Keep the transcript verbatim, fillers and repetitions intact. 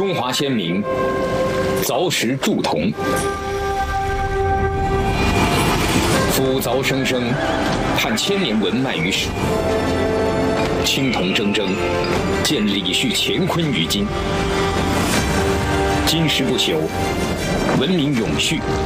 中华先民凿石铸铜，夫凿生生，探千年文脉于史。青铜铮铮，见李旭乾坤于今。金石不朽，文明永续。